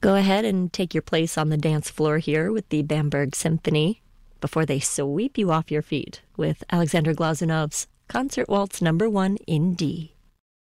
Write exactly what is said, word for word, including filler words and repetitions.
Go ahead and take your place on the dance floor here with the Bamberg Symphony before they sweep you off your feet with Alexander Glazunov's Concert Waltz Number One in D.